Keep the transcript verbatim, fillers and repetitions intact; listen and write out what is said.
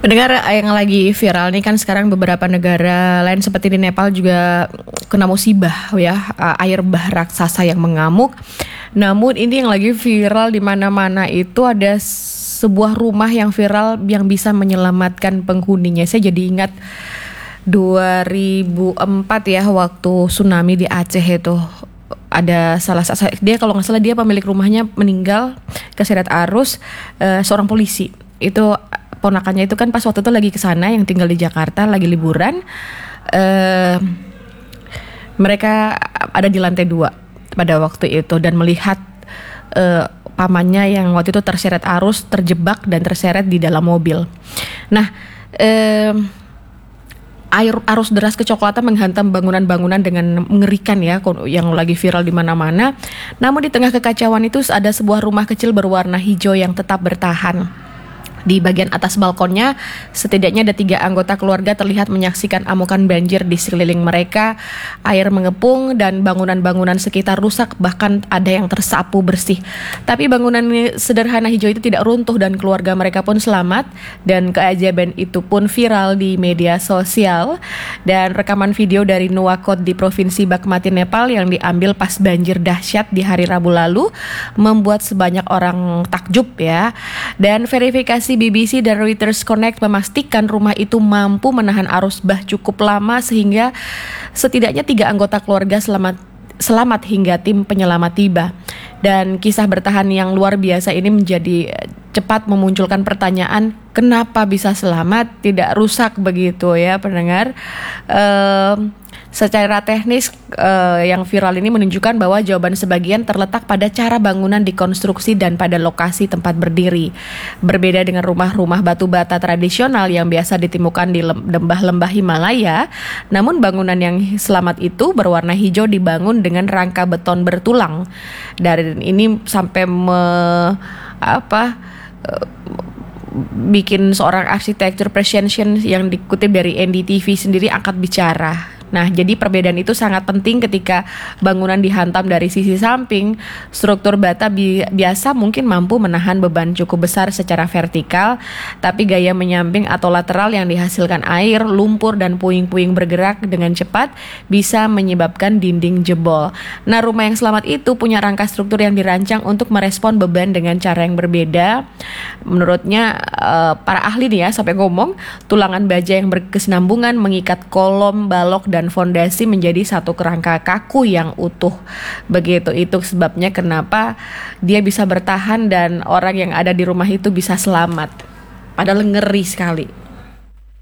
Pendengar, yang lagi viral nih kan sekarang beberapa negara lain seperti di Nepal juga kena musibah ya, air bah raksasa yang mengamuk. Namun ini yang lagi viral di mana-mana itu ada sebuah rumah yang viral yang bisa menyelamatkan penghuninya. Saya jadi ingat dua ribu empat ya, waktu tsunami di Aceh itu. Ada salah satu, dia kalau nggak salah dia pemilik rumahnya meninggal keseret arus, uh, seorang polisi itu ponakannya itu kan pas waktu itu lagi kesana, yang tinggal di Jakarta lagi liburan. Uh, mereka ada di lantai dua pada waktu itu dan melihat uh, pamannya yang waktu itu terseret arus, terjebak dan terseret di dalam mobil. Nah, uh, air arus deras kecoklatan menghantam bangunan-bangunan dengan mengerikan ya, yang lagi viral di mana-mana. Namun di tengah kekacauan itu ada sebuah rumah kecil berwarna hijau yang tetap bertahan. Di bagian atas balkonnya, setidaknya ada tiga anggota keluarga terlihat menyaksikan amukan banjir di sekeliling mereka. Air mengepung dan bangunan-bangunan sekitar rusak, bahkan ada yang tersapu bersih. Tapi bangunan sederhana hijau itu tidak runtuh dan keluarga mereka pun selamat. Dan keajaiban itu pun viral di media sosial. Dan rekaman video dari Nuwakot di Provinsi Bagmati, Nepal yang diambil pas banjir dahsyat di hari Rabu lalu membuat sebanyak orang takjub ya. Dan verifikasi B B C dan Reuters Connect memastikan rumah itu mampu menahan arus bah cukup lama sehingga setidaknya tiga anggota keluarga selamat selamat hingga tim penyelamat tiba. Dan kisah bertahan yang luar biasa ini menjadi cepat memunculkan pertanyaan, kenapa bisa selamat, tidak rusak begitu ya pendengar. Uh, Secara teknis uh, yang viral ini menunjukkan bahwa jawaban sebagian terletak pada cara bangunan dikonstruksi dan pada lokasi tempat berdiri. Berbeda dengan rumah-rumah batu bata tradisional yang biasa ditemukan di lembah-lembah Himalaya, namun bangunan yang selamat itu berwarna hijau dibangun dengan rangka beton bertulang. Dan ini sampai me, apa uh, bikin seorang arsitektur precision yang dikutip dari N D T V sendiri angkat bicara. Nah, jadi perbedaan itu sangat penting ketika bangunan dihantam dari sisi samping. Struktur bata bi- biasa mungkin mampu menahan beban cukup besar secara vertikal, tapi gaya menyamping atau lateral yang dihasilkan air, lumpur, dan puing-puing bergerak dengan cepat bisa menyebabkan dinding jebol. Nah, rumah yang selamat itu punya rangka struktur yang dirancang untuk merespon beban dengan cara yang berbeda. Menurutnya, uh, para ahli nih ya, sampai ngomong, tulangan baja yang berkesinambungan mengikat kolom, balok, dan fondasi menjadi satu kerangka kaku yang utuh. Begitu, itu sebabnya kenapa dia bisa bertahan dan orang yang ada di rumah itu bisa selamat. Padahal ngeri sekali.